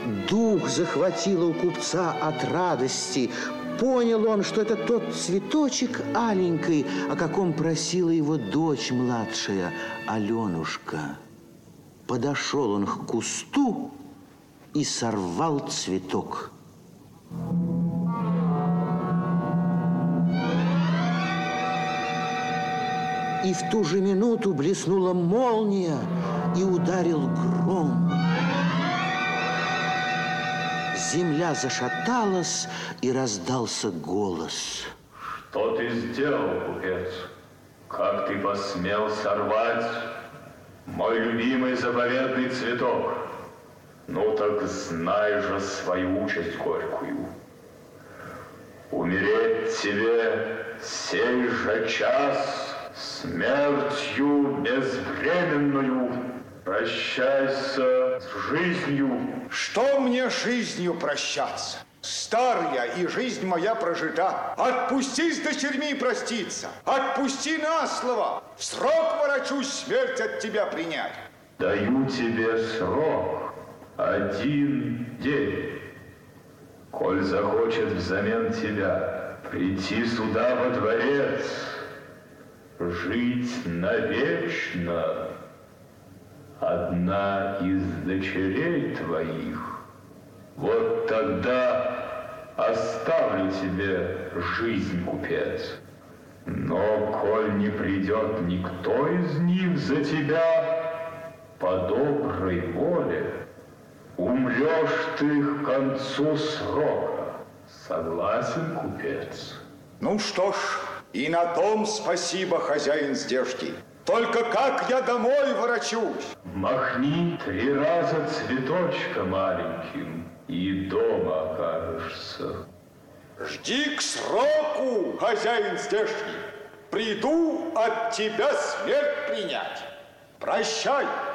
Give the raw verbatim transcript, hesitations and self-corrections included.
Дух захватило у купца от радости. Понял он, что это тот цветочек аленький, о каком просила его дочь младшая, Аленушка. Подошел он к кусту и сорвал цветок. И в ту же минуту блеснула молния и ударил гром. Земля зашаталась, и раздался голос. Что ты сделал, купец? Как ты посмел сорвать мой любимый заповедный цветок? Ну так знай же свою участь горькую. Умереть тебе сей же час смертью безвременную. Прощайся с жизнью. Что мне жизнью прощаться? Стар я, и жизнь моя прожита. Отпусти с дочерьми проститься. Отпусти на слово. В срок ворочусь смерть от тебя принять. Даю тебе срок. Один день. Коль захочет взамен тебя прийти сюда во дворец, жить навечно одна из дочерей твоих, вот тогда оставлю тебе жизнь, купец. Но коль не придет никто из них за тебя по доброй воле, умрешь ты к концу срока. Согласен, купец? Ну что ж, и на том спасибо, хозяин здешний. Только как я домой ворочусь? Махни три раза цветочком маленьким, и дома окажешься. Жди к сроку, хозяин здешний. Приду от тебя смерть принять. Прощай.